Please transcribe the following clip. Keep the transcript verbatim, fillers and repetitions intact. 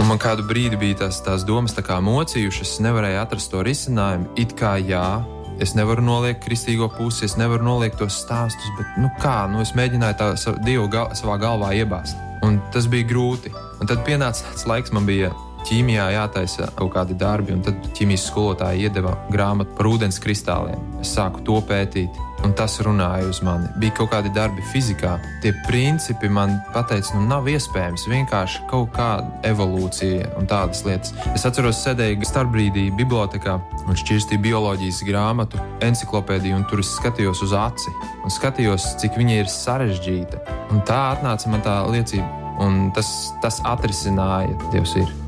Un man kādu brīdi bija tās, tās domas tā kā mocījušas, es nevarēju atrast to risinājumu. It kā jā, es nevaru noliekt kristīgo pusi, es nevaru noliekt tos stāstus, bet nu kā, nu es mēģināju tā savu Dievu gal, savā galvā iebāzt. Un tas bija grūti. Un tad pienāca tāds laiks, man bija ķīmijā jātaisa kaut kādi darbi, un tad ķīmijas skolotāja iedeva grāmatu par ūdens kristāliem. Es sāku to pētīt, un tas runāja uz mani. Bija kaut kādi darbi fizikā. Tie principi man pateica, nu nav iespējams, vienkārši kaut kāda evolūcija un tādas lietas. Es atceros, sēdēju starpbrīdī bibliotekā un šķirstīju bioloģijas grāmatu, enciklopēdiju, un tur es skatījos uz aci un skatījos, cik viņa ir sarežģīta. Un tā atnāca man tā liecība, un tas, tas atrisināja, Dievs ir.